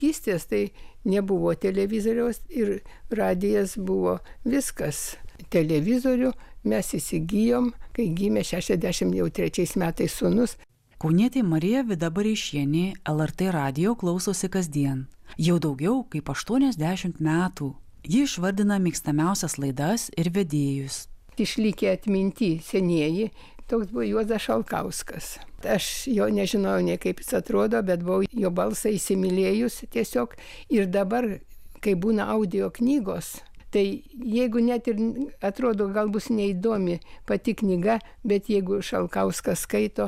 vaikystės tai nebuvo televizoriaus ir radijas buvo viskas. Televizorių mes įsigijom, kai gimė 63 metais sūnus. Kaunietė Marija Vida Bareišienė LRT radijo klausosi kasdien. Jau daugiau kaip 80 metų. Ji išvardina mėgstamiausias laidas ir vedėjus. Išlikę atminti senieji, toks buvo Juozas Šalkauskas. Aš jo nežinojau nei kaip jis atrodo, bet buvau jo balsą įsimylėjus tiesiog. Ir dabar, kai būna audio knygos, tai jeigu net ir atrodo gal bus neįdomi pati knyga, bet jeigu Šalkauskas skaito,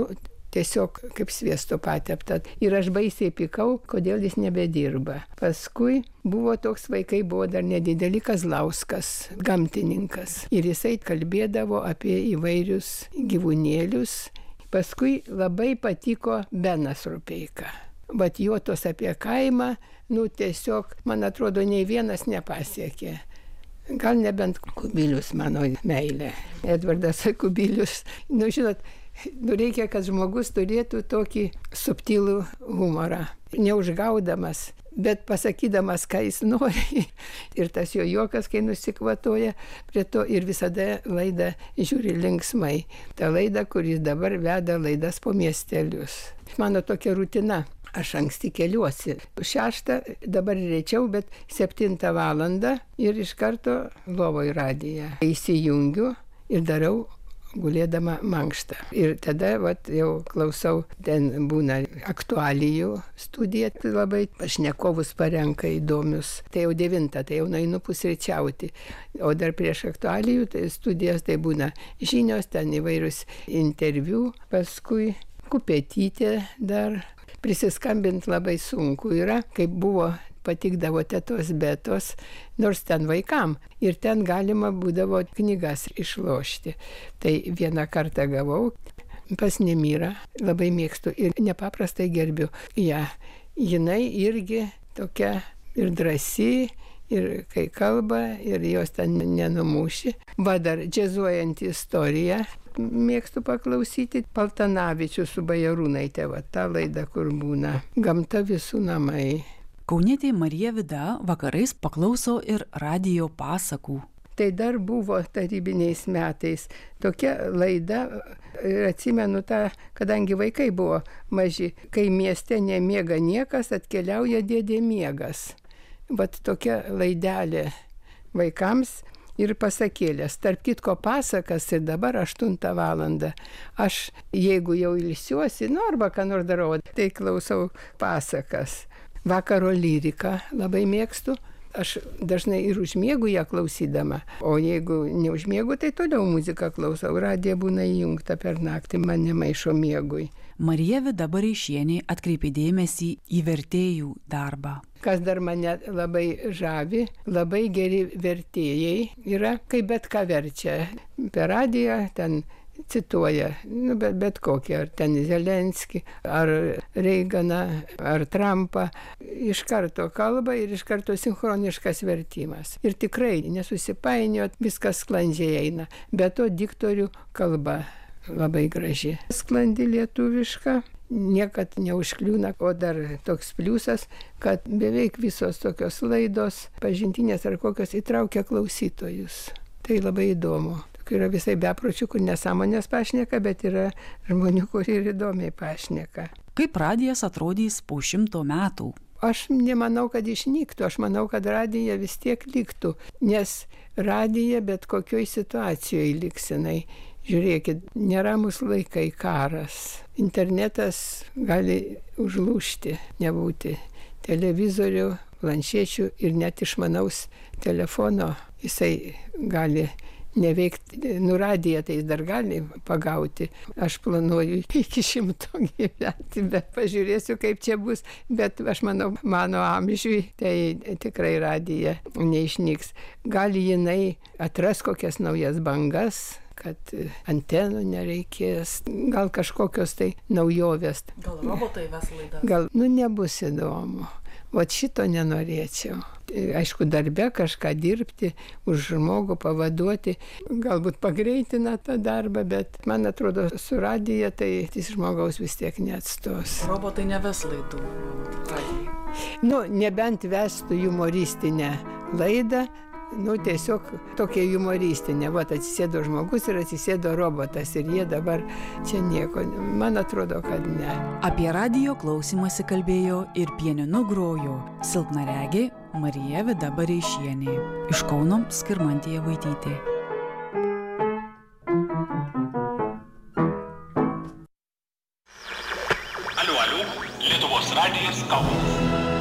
tiesiog kaip sviesto patepta. Ir aš baisiai pykau, kodėl jis nebedirba. Paskui buvo toks vaikai, buvo dar nedideli Kazlauskas, gamtininkas. Ir jisai kalbėdavo apie įvairius gyvūnėlius. Paskui labai patiko Benas Rupeika. Vat jo tos apie kaimą, tiesiog, man atrodo, nei vienas nepasiekė. Gal nebent Kubilius mano meilė. Edvardas Kubilius. Žinot, reikia, kad žmogus turėtų tokį subtilų humorą. Neužgaudamas, bet pasakydamas, ką jis nori. Ir tas jo juokas, kai nusikvatoja prie to ir visada laidą žiūri linksmai. Ta laida, kuris dabar veda laidas po miestelius. Mano tokia rutina. Aš anksti keliuosi. 6, dabar rečiau, bet 7 valandą ir iš karto lovoj radiją. Įsijungiu ir darau gulėdama mankštą. Ir tada jau klausau, ten būna aktualijų studija, tai labai pašnekovus parenka įdomius. Tai jau 9, tai jau nueinu pusryčiauti. O dar prieš aktualijų tai studijas tai būna žinios, ten įvairius interviu, paskui Kupetytė dar. Prisiskambinti labai sunku yra, kaip buvo, patikdavo tetos betos, nors ten vaikam. Ir ten galima būdavo knygas išlošti. Tai vieną kartą gavau pas Nemirą, labai mėgstu ir nepaprastai gerbiu ją. Jinai irgi tokia ir drąsi, ir kai kalba, ir jos ten nenumuši. Va dar džiazuojanti istorija. Mėgstu paklausyti Paltanavičių su Bajarūnaite, tą laidą, kur būna Gamta visų namai. Kaunietė Marija Vida vakarais paklauso ir radijo pasakų. Tai dar buvo tarybiniais metais tokia laida, ir atsimenu tą, kadangi vaikai buvo maži, kai mieste nemiega niekas, atkeliauja dėdė miegas. Vat tokia laidelė vaikams. Ir pasakėlės. Tarp kitko pasakas ir dabar 8 valandą. Aš, jeigu jau ilsiuosi, arba ką nors darau, tai klausau pasakas. Vakaro lyriką labai mėgstu. Aš dažnai ir užmiegu ją klausydama. O jeigu neužmiegu, tai toliau muziką klausau. Radija būna įjungta per naktį, man nemaišo miegui. Marija Vida Bareišienė atkreipė dėmesį į vertėjų darbą. Kas dar mane labai žavi, labai geri vertėjai yra, kai bet ką verčia. Per radiją ten cituoja, bet kokį, ar ten Zelenskį, ar Reiganą, ar Trumpą. Iš karto kalba ir iš karto sinchroniškas vertimas. Ir tikrai nesusipainiot, viskas sklandžiai eina. Be to diktorių kalba labai graži. Sklandi lietuviška, niekad neužkliūna, o dar toks pliusas, kad beveik visos tokios laidos, pažintinės ar kokios, įtraukia klausytojus. Tai labai įdomu. Yra visai bepročių, kur nesąmonės pašneka, bet yra žmonių, kurie ir įdomiai pašneka. Kaip radijas atrodys po 100 metų? Aš nemanau, kad išnyktų, aš manau, kad radija vis tiek liktų, nes radija bet kokioj situacijoje liksinai. Žiūrėkit, neramus laikai, karas. Internetas gali užlūžti, nebūti televizorių, planšečių ir net išmanaus telefono. Jisai gali neveikti, radiją tai dar gali pagauti. Aš planuoju iki 100 gyventi, bet pažiūrėsiu, kaip čia bus. Bet aš manau, mano amžiui tai tikrai radija neišnyks. Gali jinai atras kokias naujas bangas, kad antenų nereikės, gal kažkokios tai naujovės. Gal robotai ves laidas? Gal, nebus įdomu. Vat šito nenorėčiau. Aišku, darbe kažką dirbti, už žmogų pavaduoti, galbūt pagreitina tą darbą, bet man atrodo, su radija tai žmogaus vis tiek neatstos. Robotai neves laidų. Nebent vestų humoristinę laidą, tiesiog tokia humoristinė. Atsisėdo žmogus ir atsisėdo robotas ir jie dabar čia nieko. Man atrodo, kad ne. Apie radijo klausymąsi kalbėjo ir pianinu grojo silpnaregė Marija Vida Bareišienė. Iš Kauno Skirmantė Vaitytė. Alio, Lietuvos radijas Kaunas.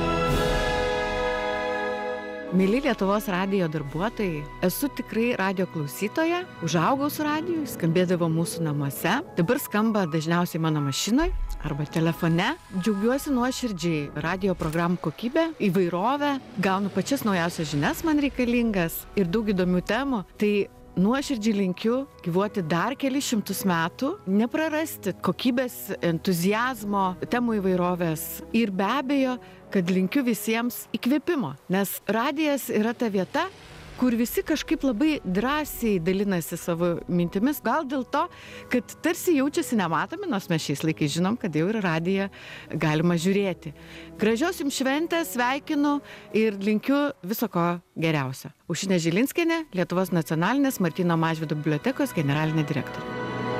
Mili Lietuvos radijo darbuotojai, esu tikrai radijo klausytoja, užaugau su radiju, skambėdavo mūsų namuose, dabar skamba dažniausiai mano mašinoje arba telefone. Džiaugiuosi nuoširdžiai radijo programų kokybę, įvairovę, gaunu pačias naujausias žinias man reikalingas ir daug įdomių temų. Tai nuoširdžiai linkiu gyvuoti dar kelis šimtus metų, neprarasti kokybės, entuziazmo, temų įvairovės ir be abejo, kad linkiu visiems įkvėpimo, nes radijas yra ta vieta, kur visi kažkaip labai drąsiai dalinasi savo mintimis, gal dėl to, kad tarsi jaučiasi nematomi, nors mes šiais laikais žinom, kad jau ir radiją galima žiūrėti. Gražios jums šventės, sveikinu ir linkiu viso ko geriausio. Aušrinė Žilinskienė, Lietuvos nacionalinės Martyno Mažvydo bibliotekos generalinė direktorė.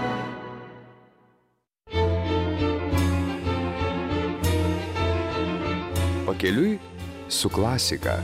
Pakeliui su klasika.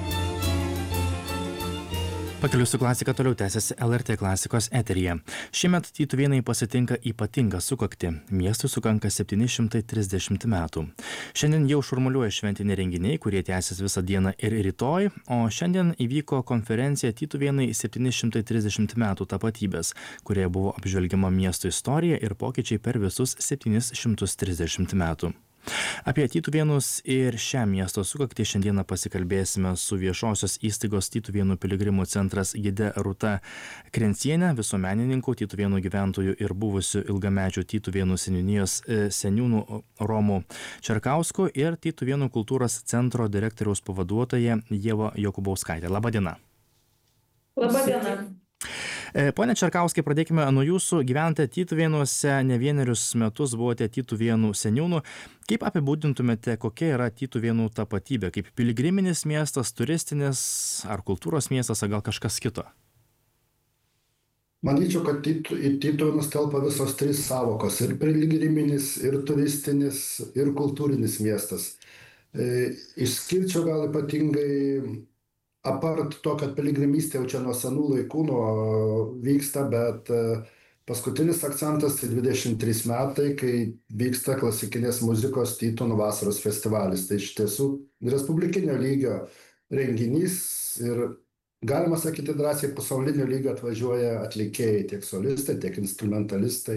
Pakeliui su klasika toliau tęsiasi LRT klasikos eteryje. Šiemet Tytuvėnai pasitinka ypatingą sukaktį. Miestui sukanka 730 metų. Šiandien jau šurmuliuoja šventiniai renginiai, kurie tęsis visą dieną ir rytoj, o šiandien įvyko konferencija Tytuvėnai 730 metų tapatybės, kurioje buvo apžvelgiama miesto istorija ir pokyčiai per visus 730 metų. Apie Tytuvėnus ir šią miesto sukaktį šiandieną pasikalbėsime su viešosios įstaigos Tytuvėnų piligrimų centras gide Rūta Krencienė, visuomenininku, Tytuvėnų gyventojų ir buvusių ilgamečių Tytuvėnų seniūnijos seniūnų Romu Čerkausku ir Tytuvėnų kultūros centro direktoriaus pavaduotoja Ieva Jokubauskaitė. Labadiena. Labadiena. Pone Čerkauskai, pradėkime nuo jūsų. Gyvenate Tytuvėnuose, ne vienerius metus buvote Tytuvėnų seniūnų. Kaip apibūdintumėte, kokia yra Tytuvėnų tapatybė? Kaip piligriminis miestas, turistinis, ar kultūros miestas, ar gal kažkas kito? Manyčiau, kad į Tytuvėnus telpa visos trys sąvokos: ir piligriminis, ir turistinis, ir kultūrinis miestas. Išskirčiau gal ypatingai, apart to, kad piligrimystė jau čia nuo senų laikų vyksta, bet paskutinis akcentas tai 23 metai, kai vyksta klasikinės muzikos Tytuvėnų vasaros festivalis. Tai iš tiesų respublikinio lygio renginys ir galima sakyti drąsiai pasaulinio lygio atvažiuoja atlikėjai, tiek solistai, tiek instrumentalistai.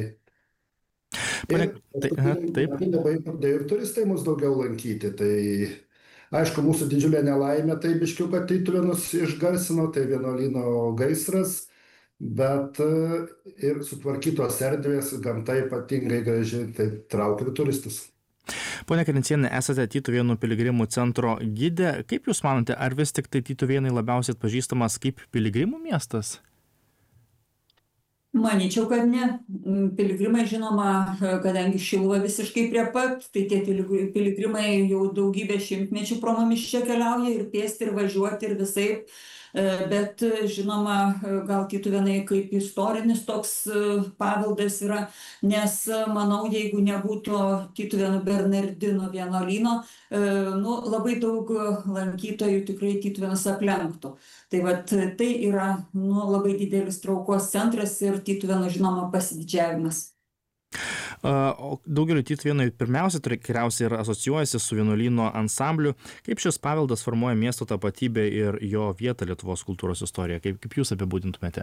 Ir turistai mus daugiau lankyti. Tai aišku, mūsų didžiulė nelaimė, tai biškiuką Tytuvėnus išgarsino, tai vienuolyno gaisras, bet ir sutvarkytos erdvės, gamta ypatingai graži, tai traukia turistus. Pone Krencienė, esate Tytuvėnų piligrimų centro gidė. Kaip Jūs manote, ar vis tik tai Tytuvėnai labiausiai atpažįstamas kaip piligrimų miestas? Manyčiau, kad ne. Piligrimai, žinoma, kadangi Šiluva visiškai prie pat, tai tie piligrimai jau daugybę šimtmečių pro mumis čia keliauja ir pėsti, ir važiuoti, ir visaip. Bet, žinoma, gal Tytuvėnai kaip istorinis toks paveldas yra, nes, manau, jeigu nebūtų Tytuvėnų Bernardinų vienuolyno, labai daug lankytojų tikrai Tytuvėnus aplenktų. Tai vat, tai yra labai didelis traukos centras ir Tytuvėnų, žinoma, pasididžiavimas. O daugeliu Tytuvėnai pirmiausia tikriausiai ir asocijuojasi su vienuolyno ansambliu. Kaip šis paveldas formuoja miesto tapatybę ir jo vietą Lietuvos kultūros istorijoje? Kaip Jūs apibūdintumėte?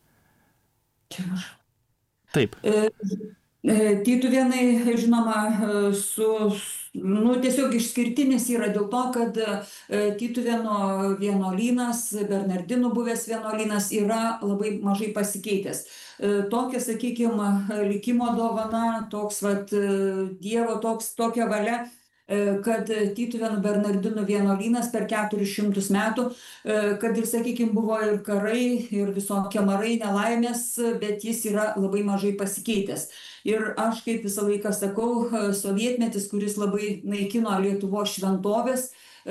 Taip. Tytuvėnai, žinoma, tiesiog išskirtinis yra dėl to, kad Tytuvėnų vienuolynas, Bernardinų buvęs vienuolynas yra labai mažai pasikeitęs. Tokia, sakykime, likimo dovana, toks Dievo tokia valia kad Tytuvėnų Bernardinų vienuolynas per 400 metų, kad ir, sakykime, buvo ir karai, ir visokie marai, nelaimės, bet jis yra labai mažai pasikeitęs. Ir aš kaip visą laiką sakau, sovietmetis, kuris labai naikino Lietuvos šventovės,